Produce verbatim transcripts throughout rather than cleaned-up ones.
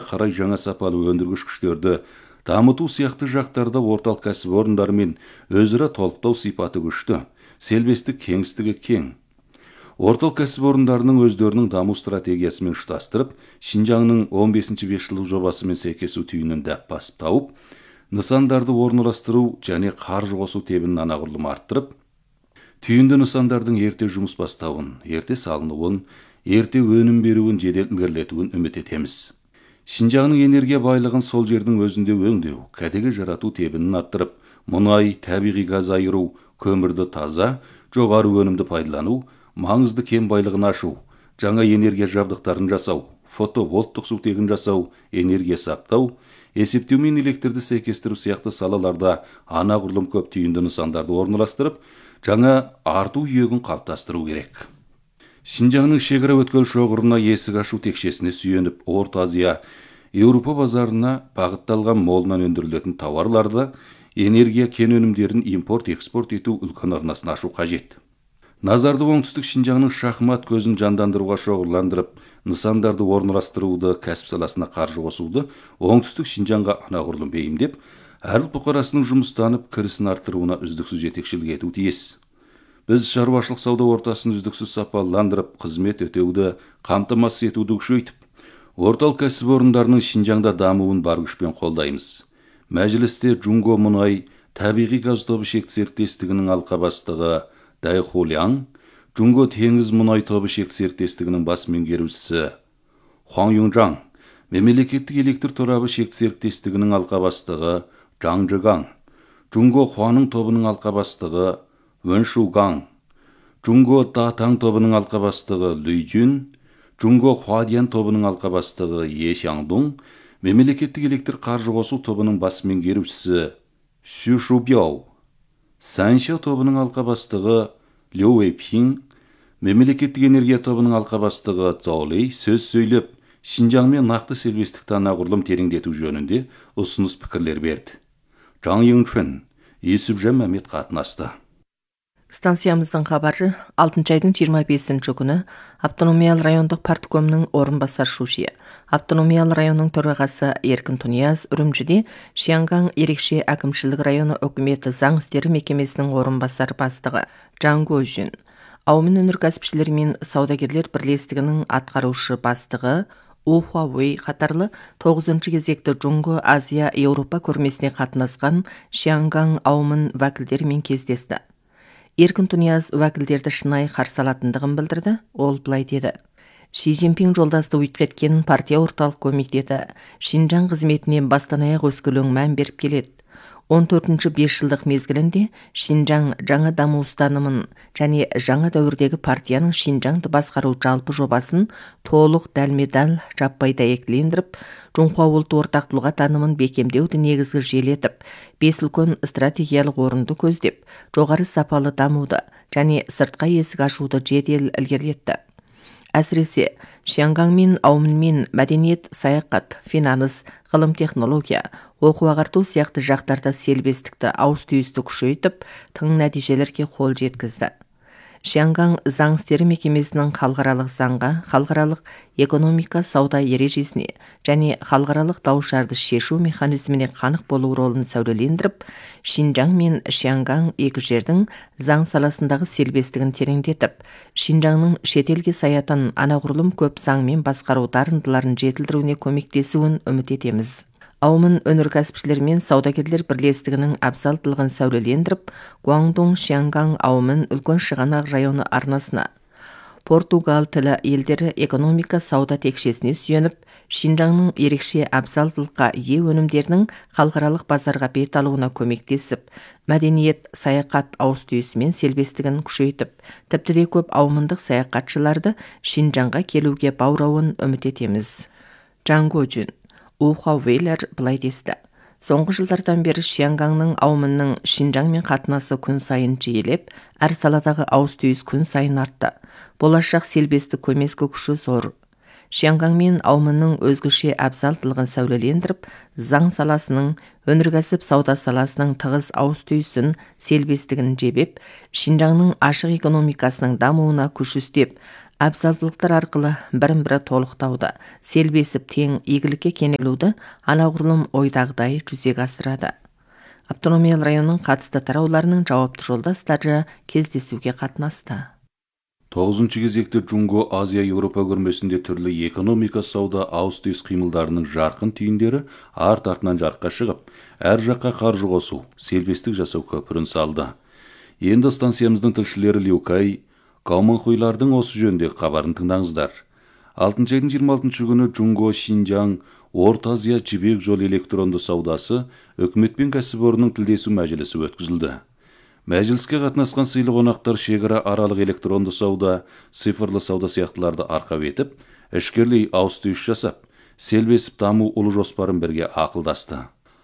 қарай жаңа сапалы өндіргіш күштерді дамыту сияқты жақтарда орталық кәсіпорындармен өзара толықтау сипаты күшті, селбестік кеңістігі кең. Орталық кәсіпорындарының өздерінің даму стратегиясымен ұштастырып, Шинжаңның он бесінші бесжылдық жобасымен сәйкесу түйінін дәп басып тауып, нысандарды орналастыру және қаржы қосу тебінін анағұрлым арттырып, түйінді нысандардың ерте жұмыс бастауын, ерте салынуын, ерте өнім беруін жедел ілгерілетуін үміт етеміз. Шинжаңның энергия байлығын сол жердің өзінде өңдеу, кәдеге жарату тебінін арттырып, мұнай, табиғи газ айыру, көмірді таза, жоғары өнімді пайдалану, маңызды кен байлығын ашу, жаңа энергия жабдықтарын жасау, фотовольттық сутегін жасау, энергия сақтау, есептеу мен электрді сәйкестіру сияқты салаларда анағұрлым көп түйінді нысандарды орналастырып, жаңа арту иегін қалыптастыру керек. Шинжаңның шекара өткел шоғырына есік ашу текшесіне сүйеніп, Орта Азия, Еуропа базарына бағытталған молынан өндірілетін тауарларды, энергия кен өнімдерін импорт-экспорт ету үлкен арнасын ашу қажет. Назарды оңтүстік Шинжаңның шахмат көзін жандандыруға шоғырландырып, нысандарды орналастыруды, кәсіп саласына қаржы қосуды оңтүстік Шинжаңға анағұрлым бейімдеп, әрі бұқарасының жұмыстанып, кірісін арттыруына үздіксіз жетекшілік ету тиіс. Біз шаруашылық сауда ортасын үздіксіз сапаландырып, қызмет өтеуді, қамтамасыз етуді күшейтіп, орталық кәсіпорындарының Шинжаңда дамуын бар күшпен қолдаймыз. Мәжілісте Джунго мұнай, табиғи газ тобы шекті серіктестігінің алқа бастығы Дайхолян, Джунго теңіз мұнай тобы шекті серіктестігінің бас меңгерушісі Хуан Юнжаң, мемлекеттік электр торабы шекті серіктестігінің алқа бастығы Жаң Жыгаң, Джунго Хуаның тобының алқа бастығы Вэн Шугаң, Джунго Датаң тобының алқа бастығы Лүй Жүн, Джунго Хуадиян тобының алқа бастығы Е Шаңдун, мемлекеттік электр қаржы қосу тобының бас меңгерушісі Сю Шубяу, Санша тобының алқа бастығы Лю Вэйпин, мемлекеттік энергия тобының алқа бастығы Цао Лэй сөз сөйлеп, Шинжаңмен нақты сервистікті анағұрлым тереңдету жөнінде ұсыныс пікірлер берді. Жаң Йыңчүн, Есіпжан Мәмет қатынасты. Станциямыздың хабары алтыншы айдың жиырма бесінші күні Автономиялы райондық парткомның орынбасар шуши, Автономиялы районның төрағасы Еркін Тунияз Үрімжіде Шианган ерекше әкімшілік районы үкіметі заң істері мекемесінің орынбасар бастығы Жаң Гожүн, Аумин өнеркәсіпшілер мен саудагерлер бірлестігінің атқарушы бастығы У Хуавей қатарлы тоғызыншы кезекті Джунго Азия Еуропа көрмесіне қатынасқан Шианган Аумин вәкілдерімен кездесті. Еркін Тунияз уәкілдерді шынайы қарсы алатындығын білдірді. Ол былай деді: Ши Цзиньпин жолдасты өткеткен партия орталық комитеті Шинжаң қызметіне бастан аяқ өскелең мән беріп келеді. он төртінші бесжылдық мезгілінде Шинжаң жаңа даму ұстанымын және жаңа дәуірдегі партияның Шинжаңды басқару жалпы жобасын толық дәлме-дәл жаппай дәйектілендіріп, Жоңхуа ұлты ортақтылығы танымын бекемдеуді негізгі желетіп, бес үлкен стратегиялық орынды көздеп, жоғары сапалы дамуды және сыртқа есік ашуды жедел ілгерілетті. Әсіресе Шианган мен Ауминмен мәдениет, саяхат, финанс, ғылым технология, оқу ағарту сияқты жақтарда селбестікті ауыс-түйісті күшейтіп, тың нәтижелерге қол жеткізді. Шианган заң істері мекемесінің халықаралық заңға, халықаралық экономика сауда ережесіне және халықаралық даушарды шешу механизміне қанық болу ролын сәулелендіріп, Шинжаң мен Шианган екі жердің заң саласындағы селбестігін тереңдетіп, Шинжаңның шетелге саятын анағұрлым көп заңмен басқару дарындыларын жетілдіруіне көмектесуін үміт етеміз. Аумин өнеркәсіпшілер мен саудагерлер бірлестігінің абзалдылығын сәулелендіріп, Гуаңдong Шианган Аумин үлкен шығанақ районы арнасына, Португал тілі елдері экономика сауда текшесіне сүйеніп, Шинжаңның ерекше абзалдылыққа ие өнімдерінің халықаралық базарға бет алуына көмектесіп, мәдениет, саяхат ауыс-түйісімен селбестігін күшейтіп, тіпті де көп аумындық саяхатшыларды Шинжаңға келуге баурауын үміт етеміз. Жаң Гожүн, У Хуавейлер былай десті: Соңғы жылдардан бері Шиангаңның Ауминнің Шинжаңмен қатынасы күн сайын жиілеп, әр саладағы ауыс-түйіс күн сайын артты. Болашақ селбесті көмескі күші зор. Шианган мен Ауминнің өзгеше абзалдылығын сәулелендіріп, заң саласының, өнеркәсіп сауда саласының тығыз ауыс-түйісін селбестігін жебеп, Шинжаңның ашық экономикасының дамуына күш істеп, абзалдылықтар арқылы бірін-бірі толықтауды, селбесіп тең игілікке кенелуді анағұрлым ойдағыдай жүзеге асырады. Автономиялы районның қатысты тарауларының жауапты жолдастары кездесуге қатынасты. тоғызыншы кезекте Джунго Азия Еуропа көрмесінде түрлі экономика, сауда, ауыс-түйіс қимылдарының жарқын түйіндері арт-артынан жарыққа шығып, әр жаққа қаржы қосу, селбестік жасау көпірін салды. Енді станциямыздың тілшілері Леукай, Кауманхуйлардың осы жөнде хабарын тыңдаңыздар. алтыншы айдың жиырма алтыншы күні Джунго Шинжаң Орта Азия жібек жол электронды саудасы үкімет пен кәсіпорынның тілдесу мәжілісі өткізілді. Мәжіліске қатынасқан сыйлы қонақтар шекара аралық электронды сауда, цифрлы сауда сияқтыларды арқау етіп, ішкерлей ауыс-түйіс жасап, селбесіп даму ұлы жоспарын бірге ақылдасты.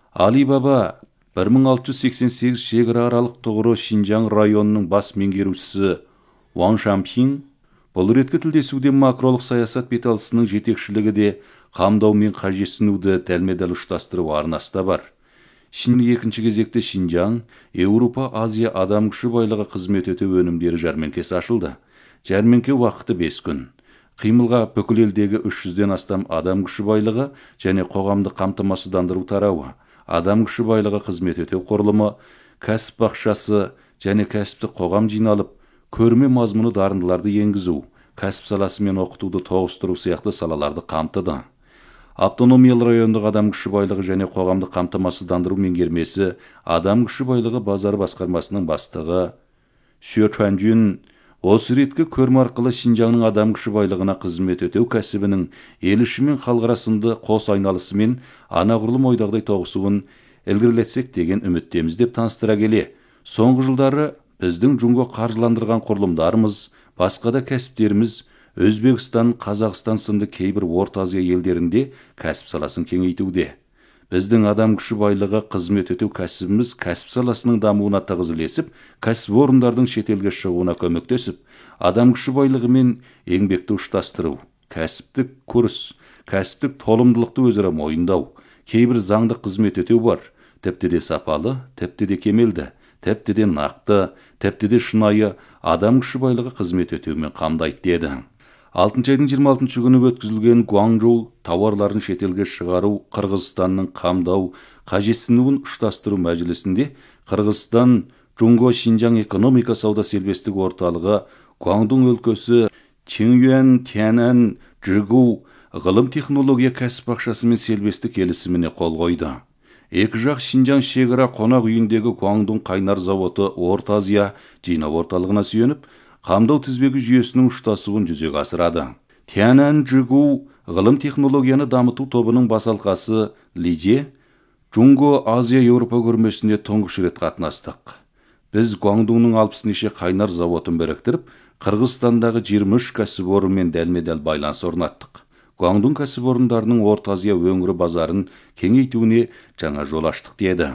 Алибаба бір мың алты жүз сексен сегіз шекара аралық тұғыры Шинжаң районының бас меңгерушісі Ван Шампин бұл реткі тілдесуде макролық саясат беталысының жетекшілігі де қамдау мен қажетсінуді дәлме-дәл ұштастыру арнасында бар. Шин екінші кезекте Шинжаң Еуропа Азия адам күші байлығы қызмет ету өнімдері жәрмеңкесі ашылды. Жәрмеңке уақыты бес күн. Қимылға бүкіл елдегі үш жүзден астам адам күші байлығы және қоғамды қамтамасыздандыру тарауы, адам күші байлығы қызмет ету құрылымы, кәсіп бақшасы және кәсіптік қоғам жиналып, көрме мазмұны дарындыларды енгізу, кәсіп саласы мен оқытуды тоғыстыру сияқты салаларды қамтыды. Автономиялы райондық адам күші байлығы және қоғамды қамтамасыздандыру меңгермесі адам күші байлығы базар басқармасының бастығы Шө Чуанжун осы реткі көрме арқылы Шинжаңның адам күші байлығына қызмет ету кәсібінің ел іші мен халық арасында қос айналысы мен анағұрлым ойдағыдай тоғысуын ілгерілетсек деген үміттеміз деп таныстыра келе, соңғы жылдары біздің Джунго қаржыландырған құрылымдарымыз, басқа да кәсіптеріміз Өзбекстан, Қазақстан сынды кейбір Орта Азия елдерінде кәсіп саласын кеңейтуде. Біздің адам күші байлығы қызмет ету кәсібіміз кәсіп саласының дамуына тығыз ілесіп, кәсіпорындардың шетелге шығуына көмектесіп, адам күші байлығы мен еңбекті ұштастыру, кәсіптік курс, кәсіптік толымдылықты өзара мойындау, кейбір заңды қызмет ету бар, тіпті де сапалы, тіпті де кемелді, тіпті де нақты, тіпті де шынайы адам күші байлығы қызмет етумен қамдайды деді. алтыншы айдың жиырма алтыншы күні өткізілген Гуаңжоу тауарларын шетелге шығару, Қырғызстанның қамдау, қажетсінуін ұштастыру мәжілісінде Қырғызстан Джунго Шинжаң экономика сауда селбестік орталығы, Гуаңдун өлкөсі Чинюэн Тяньан Жигу ғылым технология кәсіп бақшасы мен селбестік келісіміне қол қойды. Екі жақ Шинжаң шекара қонақ үйіндегі Гуаңдун қайнар зауыты Орта Азия жинау орталығына сүйеніп, қамдау тізбегі жүйесінің ұштасуын жүзеге асырады. Тяньан Жигу ғылым технологияны дамыту тобының басалқасы Лиже Джунго Азия Еуропа көрмесіне тұңғыш рет қатынастық. Біз Гуаңдунның алпыс неше қайнар зауытын біріктіріп, Қырғызстандағы жиырма үш кәсіпорынмен дәлме-дәл байланыс орнаттық. Гуаңдун кәсіпорындарының Орта Азия өңірі базарын кеңейтуіне жаңа жол аштық деді.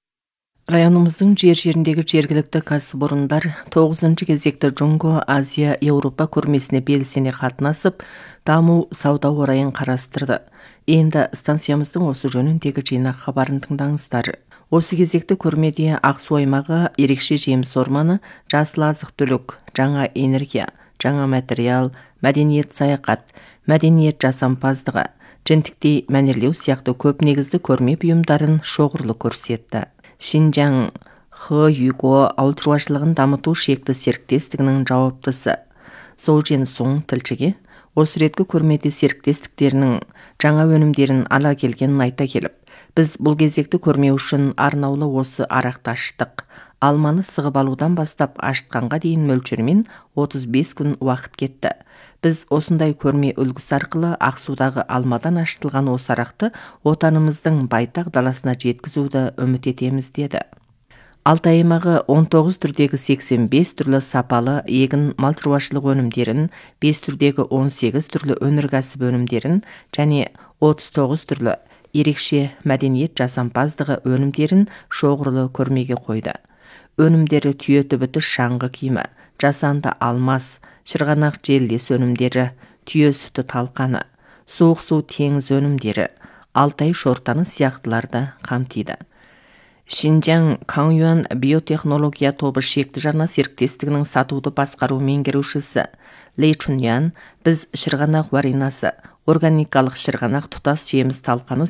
Районымыздың жер-жеріндегі жергілікті кәсіпорындар тоғызыншы кезекті Джунго Азия Еуропа көрмесіне белсене қатынасып, даму сауда орайын қарастырды. Енді станциямыздың осы жөніндегі жинақ хабарын тыңдаңыздар. Осы кезекті көрмеде Ақсу аймағы ерекше жеміс орманы, жасыл азық-түлік, жаңа энергия, жаңа материал, мәдениет саяхат, мәдениет жасампаздығы, жентіктей мәнерлеу сияқты көп негізді көрме бұйымдарын шоғырлы көрсетті. Шинжаң Хы Юго ауыл шаруашылығын дамыту шекті серіктестігінің жауаптысы Сол Жен Соң тілшіге осы реткі көрмеде серіктестіктерінің жаңа өнімдерін ала келгенін айта келіп, біз бұл кезекті көрме үшін арнаулы осы арақты аштық. Алманы сығып алудан бастап ашытқанға дейін мөлшермен отыз бес күн уақыт кетті. Біз осындай көрме үлгісі арқылы Ақсудағы алмадан ашытылған осы арақты отанымыздың байтақ даласына жеткізуді үміт етеміз деді. Алтай аймағы он тоғыз түрдегі сексен бес түрлі сапалы егін мал шаруашылық өнімдерін, бес түрдегі он сегіз түрлі өнеркәсіп өнімдерін және отыз тоғыз түрлі ерекше мәдениет жасампаздығы өнімдерін шоғырлы көрмеге қойды. Өнімдері түйе түбіті шаңғы киімі, жасанды алмас, шырғанақ желдес өнімдері, түйе сүті талқаны, суық су теңіз өнімдері, алтай шортаны сияқтыларды қамтиды. Шинжаң Каңюан биотехнология тобы шекті жарна серіктестігінің сатуды басқару меңгерушісі Лей Чуньян біз шырғанақ варинасы, органикалық шырғанақ тұтас жеміс талқаны